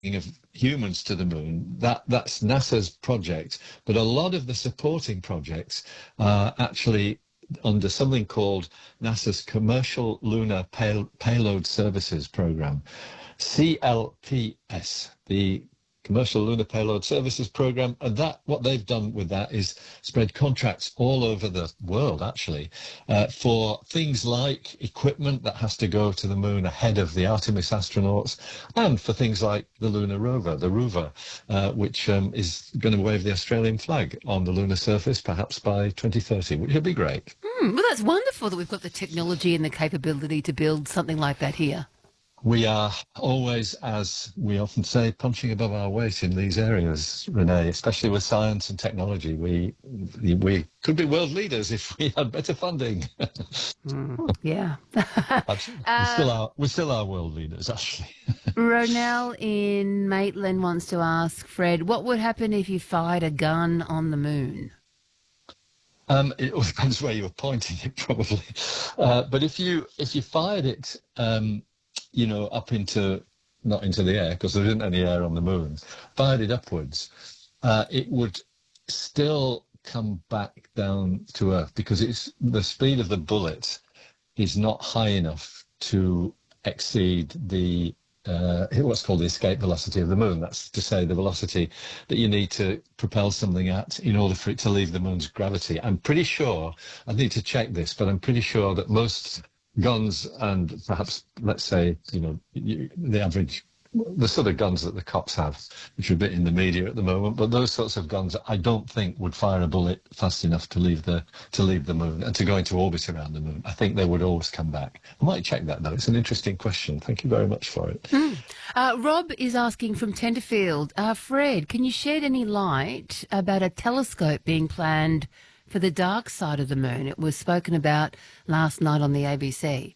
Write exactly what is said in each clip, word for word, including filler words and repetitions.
of humans to the moon, that that's NASA's project. But a lot of the supporting projects are actually under something called NASA's Commercial Lunar Pay- Payload Services Program, C L P S, the Commercial Lunar Payload Services Program. And that, what they've done with that is spread contracts all over the world, actually, uh, for things like equipment that has to go to the moon ahead of the Artemis astronauts, and for things like the lunar rover, the rover, uh, which um, is going to wave the Australian flag on the lunar surface, perhaps by twenty thirty, which would be great. Mm, well, that's wonderful that we've got the technology and the capability to build something like that here. We are always, as we often say, punching above our weight in these areas, Renee, especially with science and technology. We we could be world leaders if we had better funding. Mm, yeah. we still are. We still are world leaders, actually. Ronell in Maitland wants to ask Fred, what would happen if you fired a gun on the moon? Um, it all depends where you were pointing it, probably. Uh, but if you if you fired it, um, you know, up into, not into the air, because there isn't any air on the moon, fired it upwards, uh, it would still come back down to Earth, because it's the speed of the bullet is not high enough to exceed the uh, what's called the escape velocity of the moon. That's to say the velocity that you need to propel something at in order for it to leave the moon's gravity. I'm pretty sure, I need to check this, but I'm pretty sure that most guns and perhaps, let's say, you know, you, the average, the sort of guns that the cops have, which are a bit in the media at the moment, but those sorts of guns, I don't think would fire a bullet fast enough to leave the to leave the moon and to go into orbit around the moon. I think they would always come back. I might check that, though. It's an interesting question. Thank you very much for it. Mm. Uh, Rob is asking from Tenterfield, uh, Fred, can you shed any light about a telescope being planned for the dark side of the moon? It was spoken about last night on the A B C.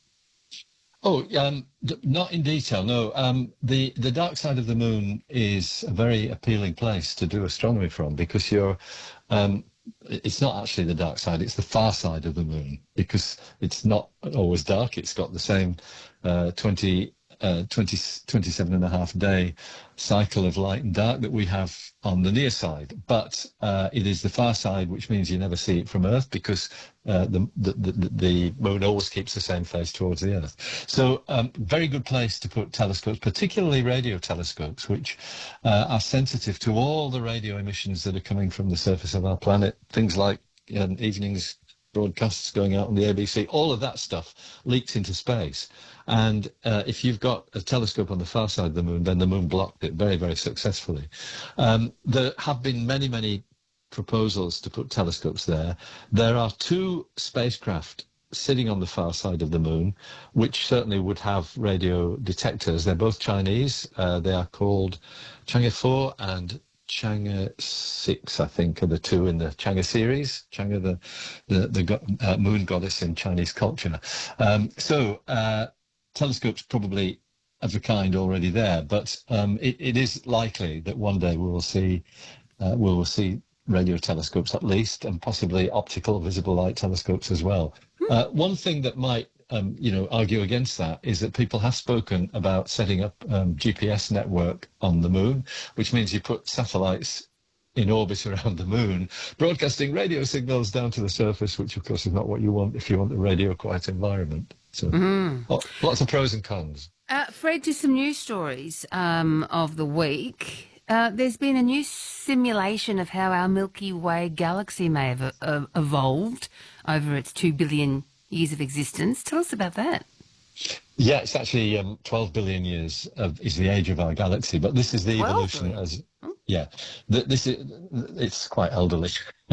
Oh, um, d- not in detail, no. Um, the, the dark side of the moon is a very appealing place to do astronomy from, because you're, um, it's not actually the dark side, it's the far side of the moon, because it's not always dark. It's got the same uh, twenty, uh, twenty, twenty-seven and a half day cycle of light and dark that we have on the near side. But uh, it is the far side, which means you never see it from Earth, because uh, the, the, the, the moon always keeps the same face towards the Earth. So um, very good place to put telescopes, particularly radio telescopes, which uh, are sensitive to all the radio emissions that are coming from the surface of our planet. Things like um, evenings broadcasts going out on the A B C, all of that stuff leaks into space. And uh, if you've got a telescope on the far side of the moon, then the moon blocked it very, very successfully. Um, there have been many, many proposals to put telescopes there. There are two spacecraft sitting on the far side of the moon, which certainly would have radio detectors. They're both Chinese. Uh, they are called Chang'e four and Chang'e six, I think, are the two in the Chang'e series. Chang'e, the the, the go- uh, moon goddess in Chinese culture. Um, so uh, telescopes probably of a kind already there, but um, it, it is likely that one day we will see uh, we will see radio telescopes at least, and possibly optical visible light telescopes as well. Uh, one thing that might Um, you know, argue against that is that people have spoken about setting up um, G P S network on the moon, which means you put satellites in orbit around the moon, broadcasting radio signals down to the surface, which of course is not what you want if you want a radio quiet environment. So Mm. oh, lots of pros and cons. Uh, Fred, to some news stories um, of the week. Uh, there's been a new simulation of how our Milky Way galaxy may have uh, evolved over its two billion years of existence. Tell us about that. Yeah, it's actually um, twelve billion years of, is the age of our galaxy, but this is the evolution as, yeah, th- this is, it's quite elderly,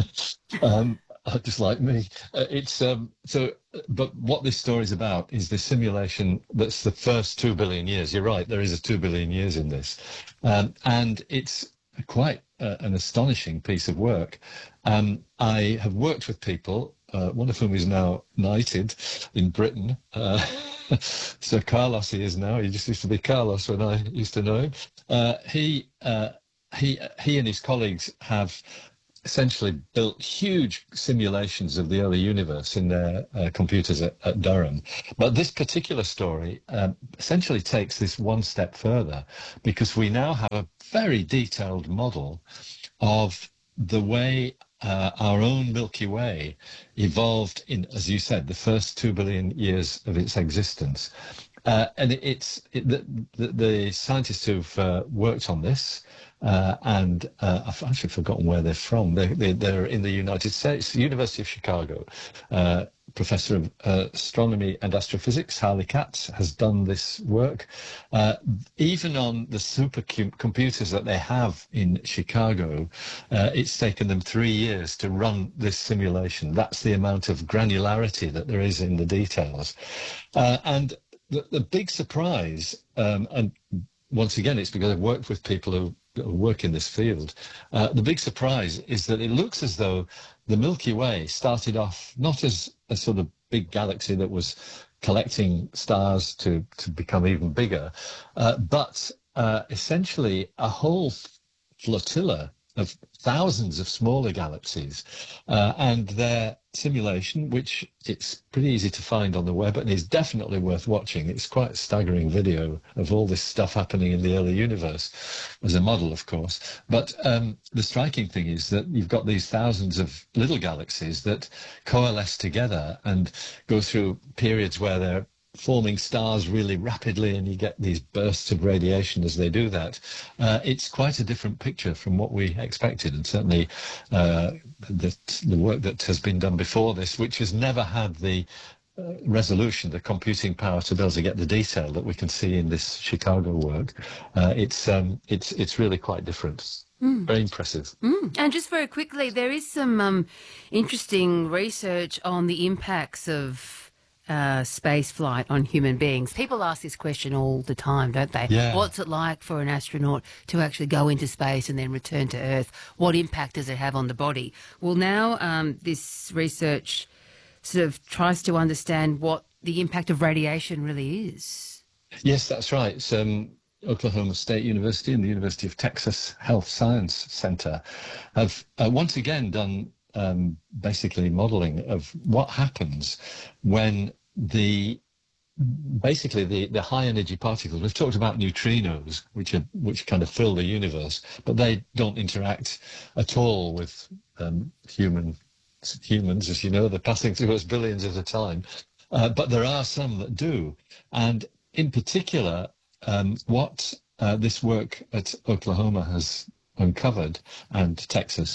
um, just like me. Uh, it's, um, so, but what this story is about is the simulation that's the first two billion years. You're right, there is a two billion years in this. Um, and it's quite uh, an astonishing piece of work. Um, I have worked with people, uh, one of whom is now knighted in Britain. Uh, Sir Carlos he is now. He just used to be Carlos when I used to know him. Uh, he, uh, he, he and his colleagues have essentially built huge simulations of the early universe in their uh, computers at, at Durham. But this particular story um, essentially takes this one step further, because we now have a very detailed model of the way uh, our own Milky Way evolved in, as you said, the first two billion years of its existence. Uh, and it, it's it, the, the, the scientists who've uh, worked on this, uh, and uh, I've actually forgotten where they're from. They, they, they're in the United States, University of Chicago. Uh, Professor of uh, Astronomy and Astrophysics, Harley Katz, has done this work. Uh, even on the supercomputers that they have in Chicago, uh, it's taken them three years to run this simulation. That's the amount of granularity that there is in the details. Uh, and the, the big surprise, um, and once again, it's because I've worked with people who work in this field. Uh, the big surprise is that it looks as though the Milky Way started off not as a sort of big galaxy that was collecting stars to, to become even bigger, uh, but uh, essentially a whole flotilla of thousands of smaller galaxies, uh, and their simulation, which it's pretty easy to find on the web and is definitely worth watching. It's quite a staggering video of all this stuff happening in the early universe, as a model, of course. But um, the striking thing is that you've got these thousands of little galaxies that coalesce together and go through periods where they're forming stars really rapidly, and you get these bursts of radiation as they do that. Uh, it's quite a different picture from what we expected, and certainly uh, the, the work that has been done before this, which has never had the uh, resolution, the computing power to be able to get the detail that we can see in this Chicago work. Uh, it's um, it's it's really quite different. Mm. Very impressive. Mm. And just very quickly, there is some um, interesting research on the impacts of Uh, space flight on human beings. People ask this question all the time, don't they? Yeah. What's it like for an astronaut to actually go into space and then return to Earth? What impact does it have on the body? Well, now um, this research sort of tries to understand what the impact of radiation really is. Yes, that's right. It's um, Oklahoma State University and the University of Texas Health Science Center have uh, once again done Um, basically modeling of what happens when the basically the, the high energy particles. We've talked about neutrinos, which are which kind of fill the universe, but they don't interact at all with um, human humans, as you know. They're passing through us billions at a time, uh, but there are some that do. And in particular, um, what uh, this work at Oklahoma has uncovered, and Texas,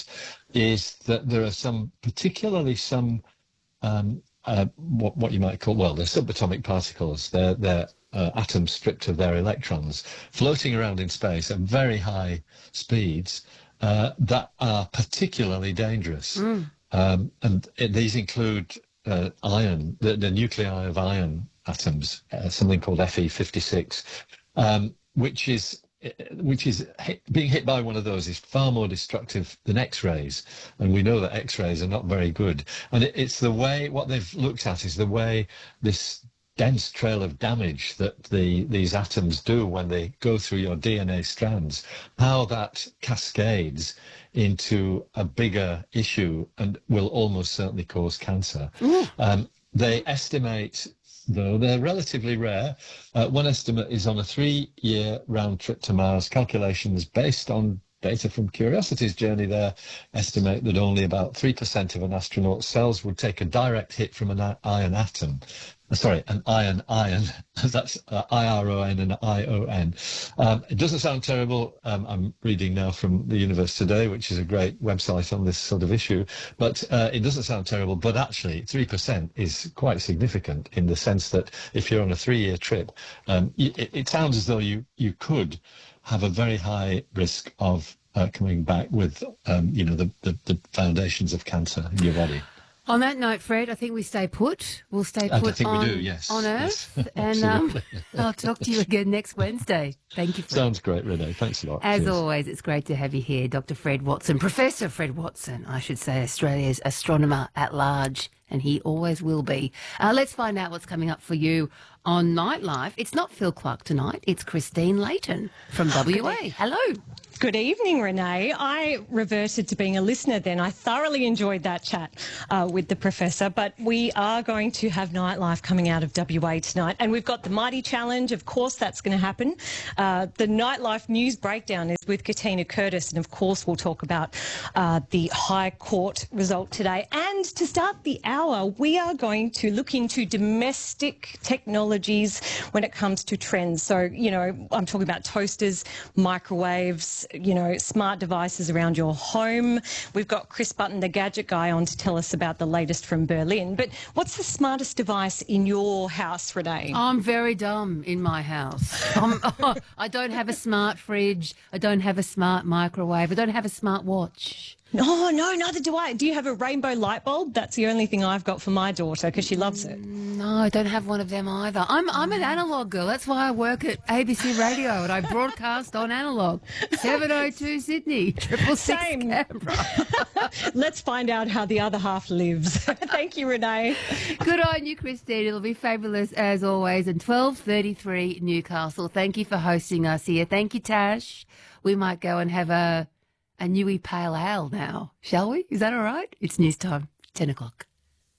is that there are some, particularly some, um, uh, what, what you might call, well, they're subatomic particles. They're, they're uh, atoms stripped of their electrons, floating around in space at very high speeds uh, that are particularly dangerous. Mm. Um, and it, these include uh, iron, the, the nuclei of iron atoms, uh, something called F E fifty-six, um, which is which is hit, being hit by one of those is far more destructive than X-rays. And we know that X-rays are not very good. And it, it's the way, what they've looked at is the way this dense trail of damage that the these atoms do when they go through your D N A strands, how that cascades into a bigger issue and will almost certainly cause cancer. Um, they estimate, though they're relatively rare, uh, one estimate is on a three-year round trip to Mars. Calculations based on data from Curiosity's journey there estimate that only about three percent of an astronaut's cells would take a direct hit from an iron atom. Uh, sorry, an iron ion. That's uh, I R O N and I O N. Um, it doesn't sound terrible. Um, I'm reading now from the Universe Today, which is a great website on this sort of issue. But uh, it doesn't sound terrible. But actually, three percent is quite significant in the sense that if you're on a three-year trip, um, it, it sounds as though you, you could have a very high risk of uh, coming back with, um, you know, the, the, the foundations of cancer in your body. On that note, Fred, I think we stay put. We'll stay I put think on, we do, yes. on Earth. Yes. And um, I'll talk to you again next Wednesday. Thank you, Fred. Sounds great, Renee. Thanks a lot. As Cheers. always, it's great to have you here, Doctor Fred Watson, Professor Fred Watson, I should say, Australia's astronomer at large, and he always will be. Uh, let's find out what's coming up for you on Nightlife. It's not Phil Clark tonight. It's Christine Layton from W A. Hello. Good evening, Renee. I reverted to being a listener then. I thoroughly enjoyed that chat uh, with the Professor, but we are going to have nightlife coming out of W A tonight, and we've got the Mighty Challenge. Of course, that's going to happen. Uh, the Nightlife News Breakdown is with Katina Curtis, and of course we'll talk about uh, the High Court result today. And to start the hour, we are going to look into domestic technologies when it comes to trends. So, you know, I'm talking about toasters, microwaves, you know, smart devices around your home. We've got Chris Button, the gadget guy, on to tell us about the latest from Berlin. But what's the smartest device in your house, Renee? I'm very dumb in my house. I'm, oh, I don't have a smart fridge. I don't have a smart microwave. I don't have a smart watch. No, no, neither do I. Do you have a rainbow light bulb? That's the only thing I've got for my daughter because she loves it. No, I don't have one of them either. I'm I'm an analog girl. That's why I work at A B C Radio and I broadcast on analog. seven oh two Sydney, triple six Same. Canberra. Let's find out how the other half lives. Thank you, Renee. Good on you, Christine. It'll be fabulous as always. And twelve thirty-three Newcastle. Thank you for hosting us here. Thank you, Tash. We might go and have a a newy pale ale now, shall we? Is that all right? It's news time, ten o'clock.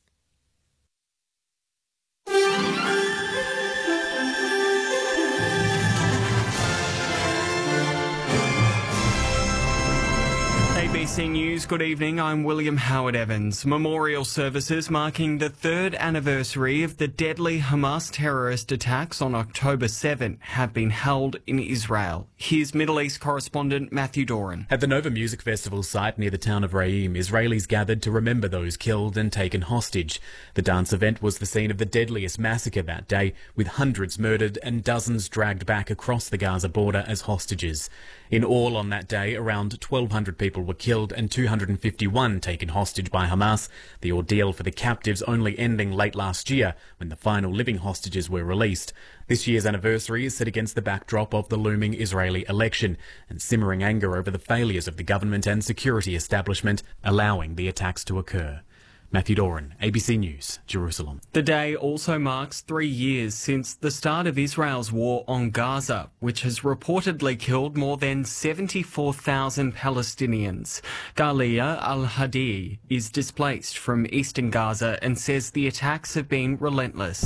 A B C News, good evening. I'm William Howard Evans. Memorial services marking the third anniversary of the deadly Hamas terrorist attacks on October seventh have been held in Israel. Here's Middle East correspondent Matthew Doran. At the Nova Music Festival site near the town of Reim, Israelis gathered to remember those killed and taken hostage. The dance event was the scene of the deadliest massacre that day, with hundreds murdered and dozens dragged back across the Gaza border as hostages. In all on that day, around twelve hundred people were killed and two hundred fifty-one taken hostage by Hamas, the ordeal for the captives only ending late last year when the final living hostages were released. This year's anniversary is set against the backdrop of the looming Israeli election and simmering anger over the failures of the government and security establishment allowing the attacks to occur. Matthew Doran, A B C News, Jerusalem. The day also marks three years since the start of Israel's war on Gaza, which has reportedly killed more than seventy-four thousand Palestinians. Galia Al-Hadi is displaced from eastern Gaza and says the attacks have been relentless.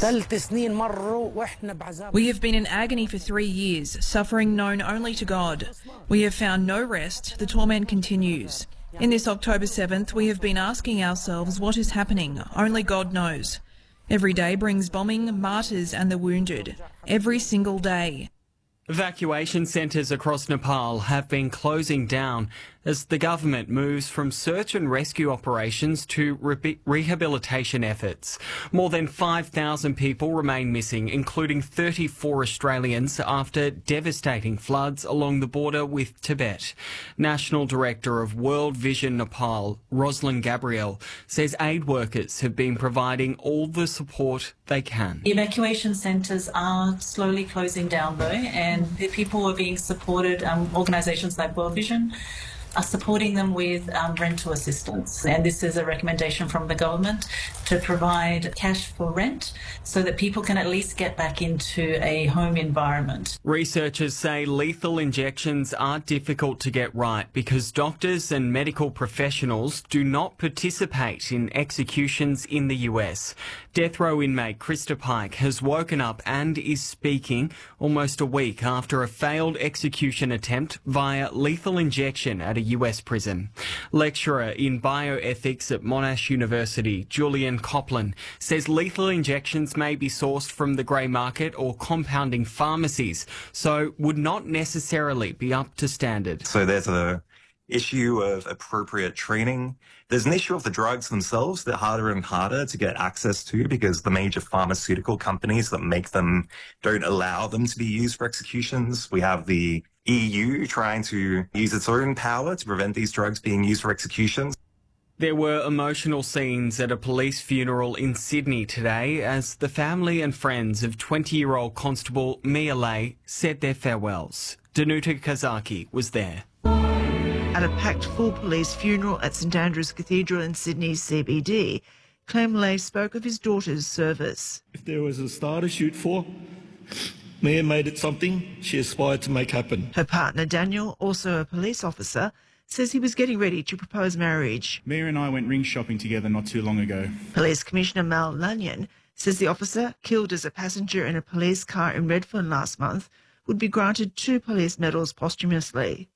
We have been in agony for three years, suffering known only to God. We have found no rest. The torment continues. In this October seventh, we have been asking ourselves what is happening. Only God knows. Every day brings bombing, martyrs and the wounded. Every single day. Evacuation centres across Nepal have been closing down as the government moves from search and rescue operations to re- rehabilitation efforts. More than five thousand people remain missing, including thirty-four Australians, after devastating floods along the border with Tibet. National Director of World Vision Nepal, Rosalind Gabriel, says aid workers have been providing all the support they can. Evacuation centres are slowly closing down though, and the people are being supported, um, organisations like World Vision are supporting them with um, rental assistance. And this is a recommendation from the government to provide cash for rent so that people can at least get back into a home environment. Researchers say lethal injections are difficult to get right because doctors and medical professionals do not participate in executions in the U S. Death row inmate Krista Pike has woken up and is speaking almost a week after a failed execution attempt via lethal injection at a U S prison. Lecturer in bioethics at Monash University, Julian Copland, says lethal injections may be sourced from the grey market or compounding pharmacies, so would not necessarily be up to standard. So there's a issue of appropriate training. There's an issue of the drugs themselves. They're harder and harder to get access to because the major pharmaceutical companies that make them don't allow them to be used for executions. We have the E U trying to use its own power to prevent these drugs being used for executions. There were emotional scenes at a police funeral in Sydney today as the family and friends of twenty-year-old Constable Mia Lay said their farewells. Danuta Kazaki was there. At a packed full police funeral at St Andrew's Cathedral in Sydney's C B D, Clem Lay spoke of his daughter's service. If there was a star to shoot for, Mia made it something she aspired to make happen. Her partner Daniel, also a police officer, says he was getting ready to propose marriage. Mia and I went ring shopping together not too long ago. Police Commissioner Mal Lanyon says the officer, killed as a passenger in a police car in Redfern last month, would be granted two police medals posthumously.